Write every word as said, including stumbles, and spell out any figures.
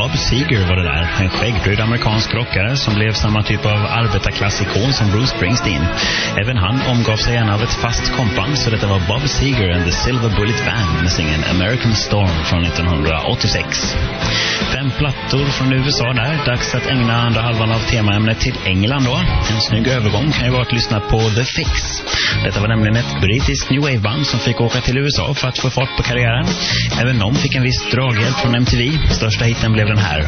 Bob Seger var det där. En skäggbryd amerikansk rockare som blev samma typ av arbetarklassikon som Bruce Springsteen. Även han omgav sig gärna av ett fast kompan, så detta var Bob Seger and the Silver Bullet Band med singen American Storm från nittonhundraåttiosex. Fem plattor från U S A där. Dags att ägna andra halvan av temaämnet till England då. En snygg övergång kan ju vara att lyssna på The Fix. Detta var nämligen ett brittiskt new wave-band som fick åka till U S A för att få fart på karriären. Även de fick en viss draghjälp från M T V. Största hitten blev den här,